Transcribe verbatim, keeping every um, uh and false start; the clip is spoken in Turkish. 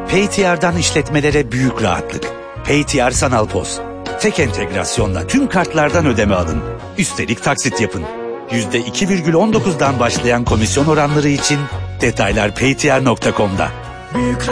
Paytr'dan işletmelere büyük rahatlık. Paytr Sanal Poz. Tek entegrasyonla tüm kartlardan ödeme alın. Üstelik taksit yapın. yüzde iki virgül on dokuzdan başlayan komisyon oranları için detaylar paytr nokta com'da.